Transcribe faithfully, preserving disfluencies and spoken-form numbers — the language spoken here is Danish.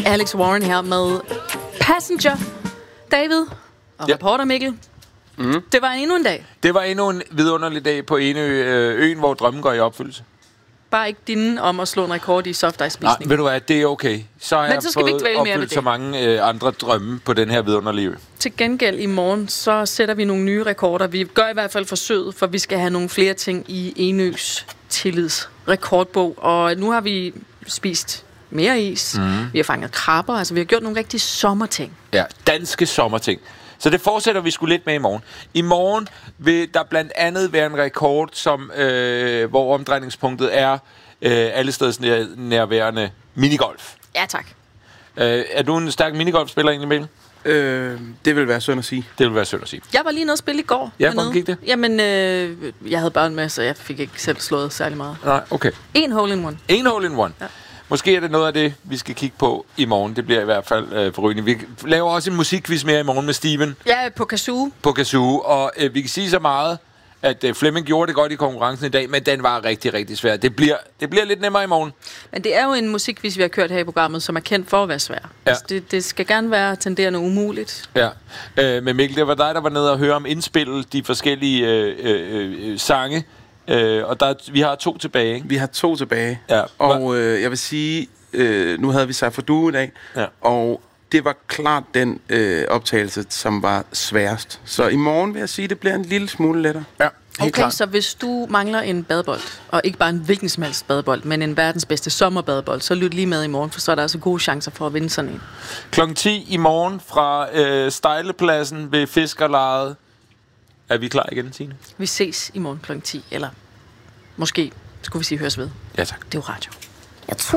Alex Warren her med Passenger. David og Ja. reporter Mikkel. Mm. Det var endnu en dag. Det var endnu en vidunderlig dag på Enø, øh, øen, hvor drømmen går i opfyldelse. Bare ikke din om at slå en rekord i soft ice spisning. Nej, ved du hvad, det er okay. Så har Men jeg så skal vi ikke fået dvæle mere ved opfyldt det. så mange øh, andre drømme på den her vidunderlige ø. Til gengæld i morgen, så sætter vi nogle nye rekorder. Vi gør i hvert fald forsøget, for vi skal have nogle flere ting i Enøs tillidsrekordbog. Og nu har vi spist mere is. Mm. Vi har fanget krabber. Altså, vi har gjort nogle rigtig sommerting. Ja, danske sommerting. Så det fortsætter vi sgu lidt med i morgen. I morgen vil der blandt andet være en rekord, som, øh, hvor omdrejningspunktet er øh, allesteds nær, nærværende minigolf. Ja, tak. Øh, er du en stærk minigolfspiller egentlig, Mikkel? Øh, det vil være synd at sige. Det vil være synd at sige. Jeg var lige nede og spille i går. Ja, hernede. hvordan gik det? Jamen, øh, jeg havde børn med, så jeg fik ikke selv slået særlig meget. Nej, okay. En hole in one. En hole in one. Ja. Måske er det noget af det, vi skal kigge på i morgen. Det bliver i hvert fald øh, forrygende. Vi laver også en musikquiz mere i morgen med Steven Ja, på kazoo. på kazoo. Og øh, vi kan sige så meget, at øh, Flemming gjorde det godt i konkurrencen i dag, men den var rigtig, rigtig svær. Det bliver, det bliver lidt nemmere i morgen. Men det er jo en musikquiz, vi har kørt her i programmet, som er kendt for at være svær. Ja. Altså, det, det skal gerne være tenderende umuligt. Ja, øh, men Mikkel, det var dig, der var nede og høre om indspillet de forskellige øh, øh, øh, sange. Øh, og der, vi har to tilbage, ikke? Vi har to tilbage. Ja. Og øh, jeg vil sige, øh, nu havde vi Cypher Duo i dag, Ja. og det var klart den øh, optagelse, som var sværest. Så i morgen vil jeg sige, det bliver en lille smule lettere. Ja, helt Okay, klart. så hvis du mangler en badebold, og ikke bare en hvilken som helst badebold, men en verdens bedste sommerbadebold, så lyt lige med i morgen, for så er der altså gode chancer for at vinde sådan en. Klokken ti i morgen fra øh, Stejlepladsen ved Fiskerlejet. Er vi klar igen, Tine? Vi ses i morgen klokken ti, eller måske skulle vi sige høres ved. Ja, tak. Det er jo radio. Jeg tror